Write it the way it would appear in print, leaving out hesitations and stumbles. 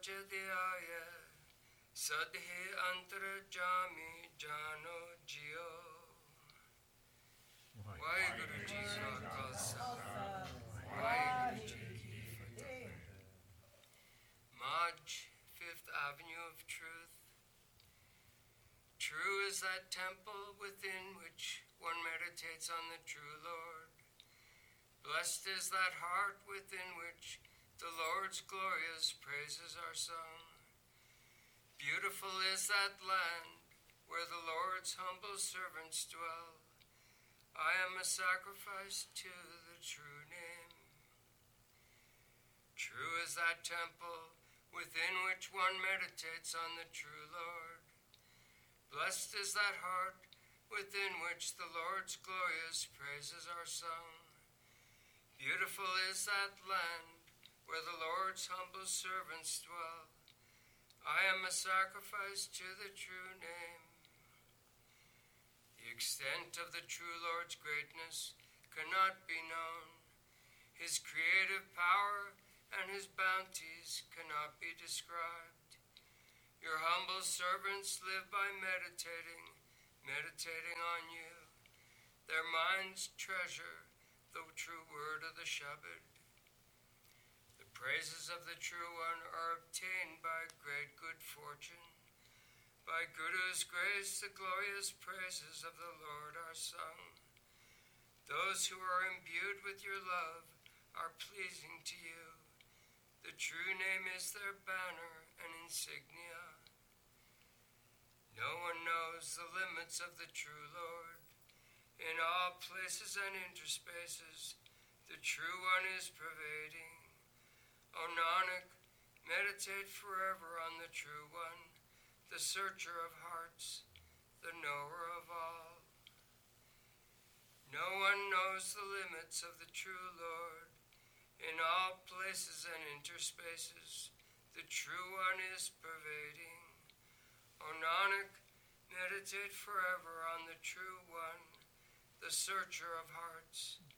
Jadhyaya Sadhe Antarjami Jano Jio Waheguru Ji Ka Khalsa Waheguru Ji Ki Fateh. Maj, Fifth Avenue of Truth. True is that temple within which one meditates on the true Lord. Blessed is that heart within which the Lord's glorious praises are sung. Beautiful is that land where the Lord's humble servants dwell. I am a sacrifice to the true name. True is that temple within which one meditates on the true Lord. Blessed is that heart within which the Lord's glorious praises are sung. Beautiful is that land where the Lord's humble servants dwell. I am a sacrifice to the true name. The extent of the true Lord's greatness cannot be known. His creative power and his bounties cannot be described. Your humble servants live by meditating on you. Their minds treasure the true word of the Shabbat. The praises of the true one are obtained by great good fortune. By Guru's grace, the glorious praises of the Lord are sung. Those who are imbued with your love are pleasing to you. The true name is their banner and insignia. No one knows the limits of the true Lord. In all places and interspaces, the true one is pervading. O Nanak, meditate forever on the true one, the searcher of hearts, the knower of all. No one knows the limits of the true Lord. In all places and interspaces, the true one is pervading. O Nanak, meditate forever on the true one, the searcher of hearts,